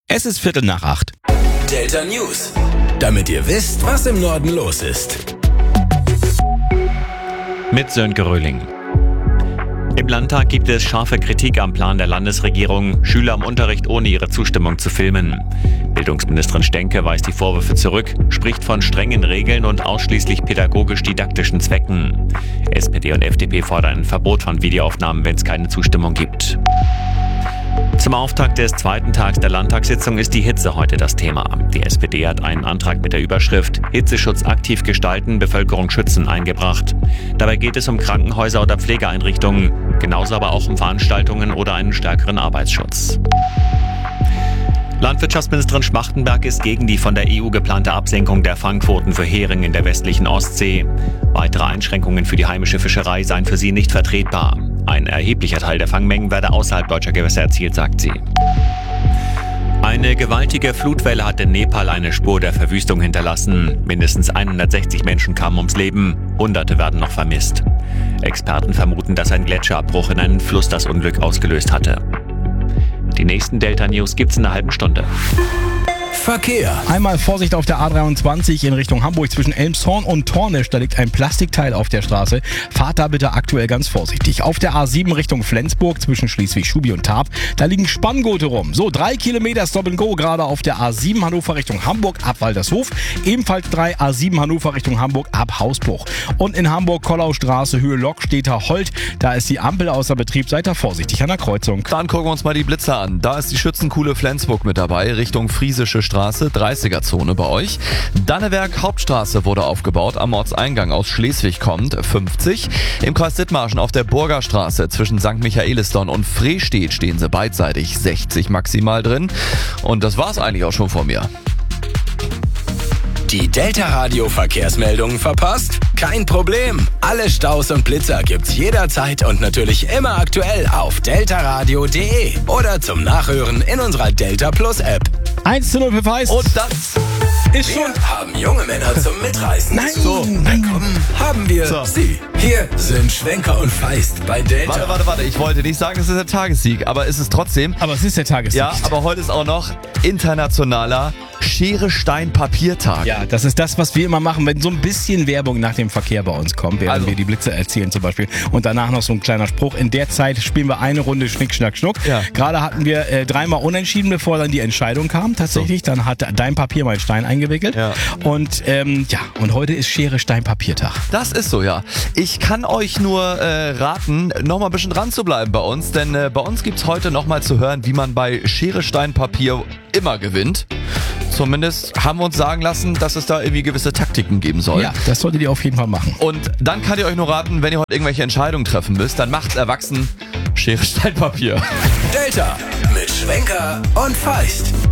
Es ist 7:45. Delta News. Damit ihr wisst, was im Norden los ist. Mit Sönke Röhling. Im Landtag gibt es scharfe Kritik am Plan der Landesregierung, Schüler im Unterricht ohne ihre Zustimmung zu filmen. Bildungsministerin Stenke weist die Vorwürfe zurück, spricht von strengen Regeln und ausschließlich pädagogisch-didaktischen Zwecken. SPD und FDP fordern ein Verbot von Videoaufnahmen, wenn es keine Zustimmung gibt. Zum Auftakt des zweiten Tags der Landtagssitzung ist die Hitze heute das Thema. Die SPD hat einen Antrag mit der Überschrift Hitzeschutz aktiv gestalten, Bevölkerung schützen eingebracht. Dabei geht es um Krankenhäuser oder Pflegeeinrichtungen, genauso aber auch um Veranstaltungen oder einen stärkeren Arbeitsschutz. Landwirtschaftsministerin Schmachtenberg ist gegen die von der EU geplante Absenkung der Fangquoten für Hering in der westlichen Ostsee. Weitere Einschränkungen für die heimische Fischerei seien für sie nicht vertretbar. Ein erheblicher Teil der Fangmengen werde außerhalb deutscher Gewässer erzielt, sagt sie. Eine gewaltige Flutwelle hat in Nepal eine Spur der Verwüstung hinterlassen. Mindestens 160 Menschen kamen ums Leben, Hunderte werden noch vermisst. Experten vermuten, dass ein Gletscherabbruch in einen Fluss das Unglück ausgelöst hatte. Die nächsten Delta News gibt's in einer halben Stunde. Verkehr. Einmal Vorsicht auf der A23 in Richtung Hamburg zwischen Elmshorn und Tornisch. Da liegt ein Plastikteil auf der Straße. Fahrt da bitte aktuell ganz vorsichtig. Auf der A7 Richtung Flensburg zwischen Schleswig-Schubi und Tarp. Da liegen Spanngurte rum. So, 3 Kilometer Stop and Go gerade auf der A7 Hannover Richtung Hamburg ab Waltershof. Ebenfalls 3 A7 Hannover Richtung Hamburg ab Hausbruch. Und in Hamburg Kollaustraße Höhe Lokstädter Holt. Da ist die Ampel außer Betrieb. Seid da vorsichtig an der Kreuzung. Dann gucken wir uns mal die Blitzer an. Da ist die Schützenkuhle Flensburg mit dabei, Richtung Friesische Straße, 30er-Zone bei euch. Danneberg Hauptstraße wurde aufgebaut, am Ortseingang aus Schleswig kommt, 50. Im Kreis Dithmarschen auf der Burgerstraße zwischen St. Michaelisdorn und Frestedt stehen sie beidseitig, 60 maximal drin. Und das war's eigentlich auch schon von mir. Die Delta Radio Verkehrsmeldungen verpasst? Kein Problem. Alle Staus und Blitzer gibt's jederzeit und natürlich immer aktuell auf deltaradio.de oder zum Nachhören in unserer Delta Plus App. 1:0 für Feist. Und das ist schon. Wir haben junge Männer zum Mitreißen. Nein. So, bekommen haben wir sie. Hier sind Schwenker und Feist bei Delta. Warte. Ich wollte nicht sagen, es ist der Tagessieg, aber es ist trotzdem. Aber es ist der Tagessieg. Ja, aber heute ist auch noch internationaler Schere-Stein-Papier-Tag. Ja, das ist das, was wir immer machen, wenn so ein bisschen Werbung nach dem Verkehr bei uns kommt, während wir die Blitze erzählen zum Beispiel. Und danach noch so ein kleiner Spruch. In der Zeit spielen wir eine Runde Schnick, Schnack, Schnuck. Ja. Gerade hatten wir 3-mal Unentschieden, bevor dann die Entscheidung kam tatsächlich. So. Dann hat dein Papier mein Stein eingewickelt. Ja. Und und heute ist Schere-Stein-Papier-Tag. Das ist so, ja. Ich kann euch nur raten, noch mal ein bisschen dran zu bleiben bei uns, denn bei uns gibt's heute noch mal zu hören, wie man bei Schere-Stein-Papier immer gewinnt. Zumindest haben wir uns sagen lassen, dass es da irgendwie gewisse Taktiken geben soll. Ja, das solltet ihr auf jeden Fall machen. Und dann kann ich euch nur raten, wenn ihr heute irgendwelche Entscheidungen treffen müsst, dann macht's erwachsen Schere, Stein, Papier. Delta mit Schwenker und Feist.